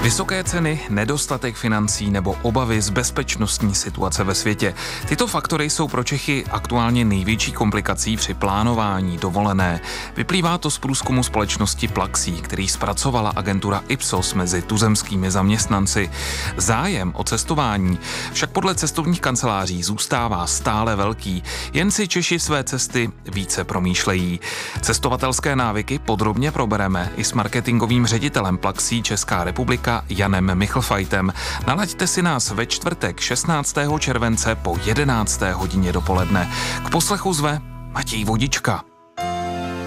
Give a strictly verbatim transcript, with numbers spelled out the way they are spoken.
Vysoké ceny, nedostatek financí nebo obavy z bezpečnostní situace ve světě. Tyto faktory jsou pro Čechy aktuálně největší komplikací při plánování dovolené. Vyplývá to z průzkumu společnosti Plaxí, který zpracovala agentura Ipsos mezi tuzemskými zaměstnanci. Zájem o cestování však podle cestovních kanceláří zůstává stále velký, jen si Češi své cesty více promýšlejí. Cestovatelské návyky podrobně probereme i s marketingovým ředitelem Plaxí Česká republika Janem Michlfajtem. Nalaďte si nás ve čtvrtek šestnáctého července po jedenácté hodině dopoledne. K poslechu zve Matěj Vodička.